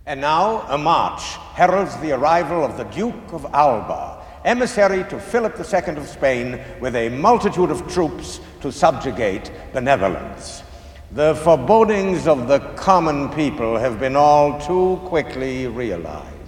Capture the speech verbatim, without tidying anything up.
And now a march heralds the arrival of the Duke of Alba, emissary to Philip the Second of Spain, with a multitude of troops to subjugate the Netherlands. The forebodings of the common people have been all too quickly realized.